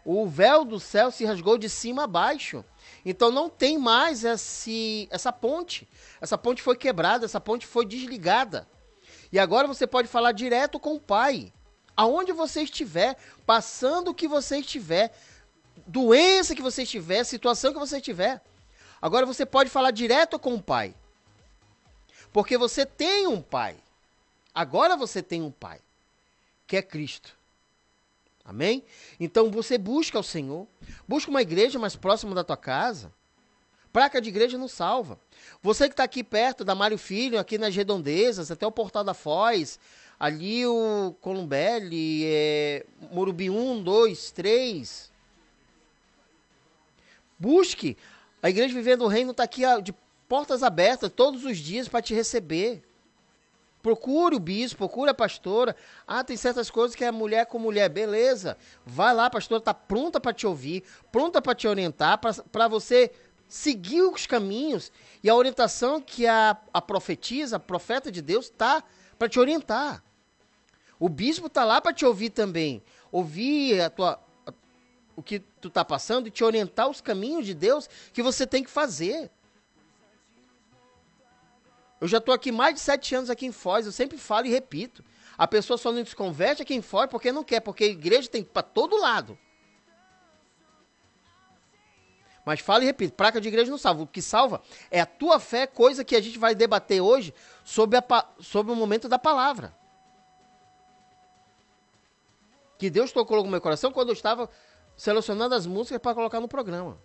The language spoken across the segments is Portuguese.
O véu do céu se rasgou de cima a baixo. Então não tem mais essa ponte. Essa ponte foi quebrada, essa ponte foi desligada. E agora você pode falar direto com o Pai. Aonde você estiver, passando o que você estiver, doença que você estiver, situação que você estiver. Agora você pode falar direto com o Pai. Porque você tem um Pai. Agora você tem um Pai, que é Cristo. Amém? Então você busca o Senhor, busca uma igreja mais próxima da tua casa. Placa de igreja não salva. Você que está aqui perto da Mário Filho, aqui nas Redondezas, até o Portal da Foz, ali o Columbelli, Morumbi 1, 2, 3. Busque. A Igreja Vivendo o Reino está aqui de portas abertas todos os dias para te receber. Procure o bispo, procure a pastora. Ah, tem certas coisas que é mulher com mulher. Beleza. Vai lá, a pastora está pronta para te ouvir, pronta para te orientar, para você seguir os caminhos e a orientação que a profetisa, a profeta de Deus, está para te orientar. O bispo está lá para te ouvir também. Ouvir o que tu está passando e te orientar os caminhos de Deus que você tem que fazer. Eu já estou aqui mais de 7 anos aqui em Foz, eu sempre falo e repito. A pessoa só não se converte aqui em Foz porque não quer, porque a igreja tem para todo lado. Mas falo e repito, placa de igreja não salva. O que salva é a tua fé, coisa que a gente vai debater hoje sobre o momento da palavra. Que Deus tocou no meu coração quando eu estava selecionando as músicas para colocar no programa.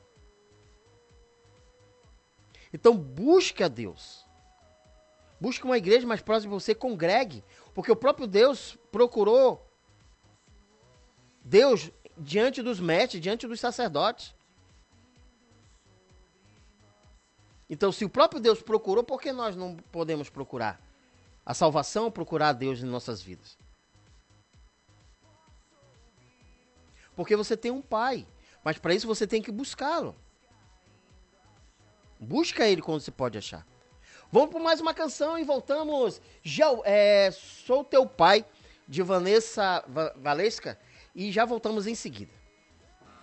Então busque a Deus. Busque uma igreja mais próxima de você, congregue. Porque o próprio Deus procurou Deus diante dos mestres, diante dos sacerdotes. Então, se o próprio Deus procurou, por que nós não podemos procurar a salvação, procurar a Deus em nossas vidas? Porque você tem um Pai, mas para isso você tem que buscá-lo. Busca ele quando você pode achar. Vamos por mais uma canção e voltamos. Sou Teu Pai, de Vanessa Valesca, e já voltamos em seguida.